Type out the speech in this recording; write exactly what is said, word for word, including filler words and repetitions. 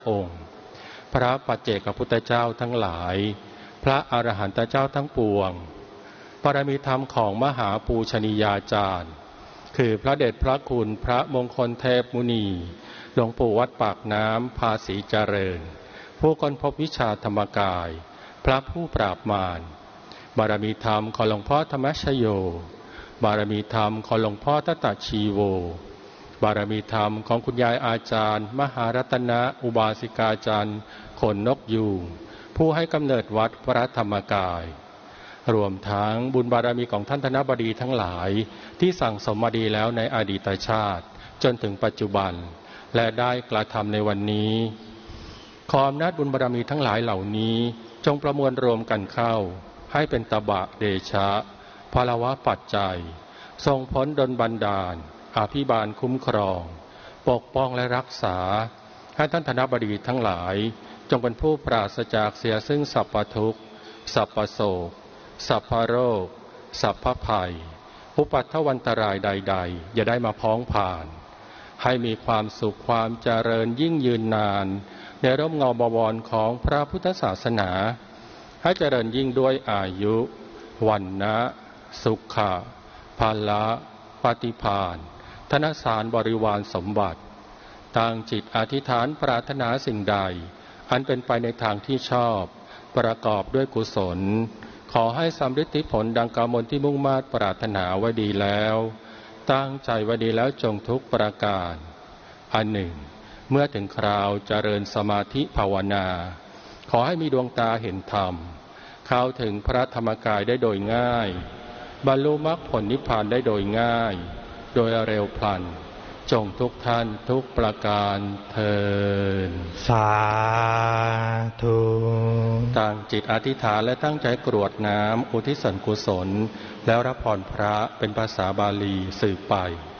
องค์พระปัจเจกพุทธเจ้าทั้งหลายพระอรหันตเจ้าทั้งปวงปรมีธรรมของมหาปูชนียาจารย์คือพระเดชพระคุณพระมงคลเทพมุนีหลวงปู่วัดปากน้ำภาษีเจริญผู้ค้นพบวิชาธรรมกายพระผู้ปราบมารบารมีธรรมของหลวงพ่อธรรมชโยบารมีธรรมของหลวงพ่อตตชีโวบารมีธรรมของคุณยายอาจารย์มหารัตนะอุบาสิกาจารย์ขนนกยูงผู้ให้กำเนิดวัดพระธรรมกายรวมทั้งบุญบารมีของท่านธนบดีทั้งหลายที่สั่งสมมาดีแล้วในอดีตชาติจนถึงปัจจุบันและได้กระทำในวันนี้ขออำนาจบุญบารมีทั้งหลายเหล่านี้จงประมวลรวมกันเข้าให้เป็นตบะเดชะภลวะปัจจัยทรงพ้นดลบันดาลอภิบาลคุ้มครองปกป้องและรักษาให้ท่านธนบดีทั้งหลายจงเป็นผู้ปราศจากเสียซึ่งสัพพทุกข์สัพพโศกสัพพโรคสัพพภัยอุปัฏฐวันตรายใดๆอย่าได้มาพ้องผ่านให้มีความสุขความเจริญยิ่งยืนนานในร่มเงาบวรของพระพุทธศาสนาให้เจริญยิ่งด้วยอายุวันนะสุขะภาละปฏิภาณธนสารบริวารสมบัติตั้งจิตอธิษฐานปรารถนาสิ่งใดอันเป็นไปในทางที่ชอบประกอบด้วยกุศลขอให้สำฤทธิผลดังกามลที่มุ่งมา่ปรารถนาไว้ดีแล้วตั้งใจไว้ดีแล้วจงทุกประการอันหนึ่งเมื่อถึงคราวเจริญสมาธิภาวนาขอให้มีดวงตาเห็นธรรมเข้าถึงพระธรรมกายได้โดยง่ายบรรลุมรรคผลนิพพานได้โดยง่ายโดยเร็วพลันจงทุกท่านทุกประการเทินสาธุตั้งจิตอธิษฐานและตั้งใจกรวดน้ำอุทิศส่วนกุศลแล้วรับพรพระเป็นภาษาบาลีสืบไป